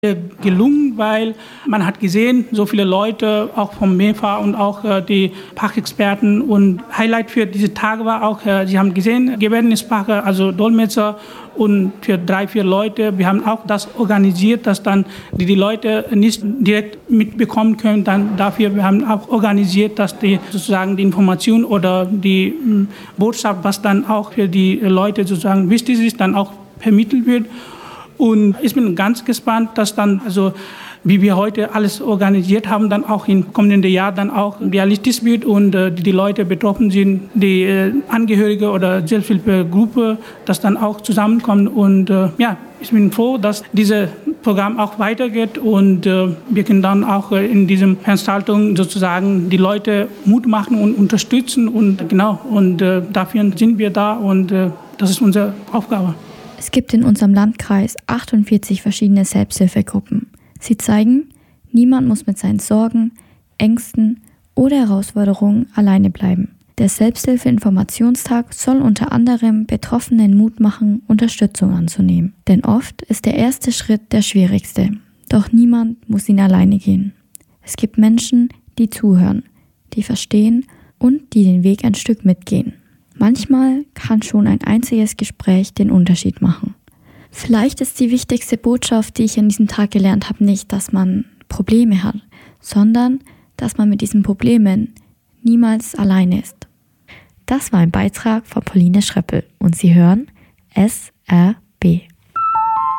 gelungen, weil man hat gesehen, so viele Leute, auch vom MEFA und auch die Fachexperten, und Highlight für diese Tage war auch, Sie haben gesehen, Gebärdensprache, also Dolmetscher und für 3-4 Leute. Wir haben auch das organisiert, dass dann die Leute nicht direkt mitbekommen können. Dann dafür, wir haben auch organisiert, dass die sozusagen die Information oder die Botschaft, was dann auch für die Leute sozusagen wichtig ist, dann auch vermittelt wird. Und ich bin ganz gespannt, dass dann, also wie wir heute alles organisiert haben, dann auch im kommenden Jahr dann auch realistisch wird und die Leute betroffen sind, die Angehörige oder Selbsthilfegruppe, das dann auch zusammenkommen. Und ich bin froh, dass dieses Programm auch weitergeht und wir können dann auch in diesem Veranstaltung sozusagen die Leute Mut machen und unterstützen und dafür sind wir da und das ist unsere Aufgabe. Es gibt in unserem Landkreis 48 verschiedene Selbsthilfegruppen. Sie zeigen, niemand muss mit seinen Sorgen, Ängsten oder Herausforderungen alleine bleiben. Der Selbsthilfe-Informationstag soll unter anderem Betroffenen Mut machen, Unterstützung anzunehmen. Denn oft ist der erste Schritt der schwierigste. Doch niemand muss ihn alleine gehen. Es gibt Menschen, die zuhören, die verstehen und die den Weg ein Stück mitgehen. Manchmal kann schon ein einziges Gespräch den Unterschied machen. Vielleicht ist die wichtigste Botschaft, die ich an diesem Tag gelernt habe, nicht, dass man Probleme hat, sondern dass man mit diesen Problemen niemals alleine ist. Das war ein Beitrag von Pauline Schreppel und Sie hören SRB.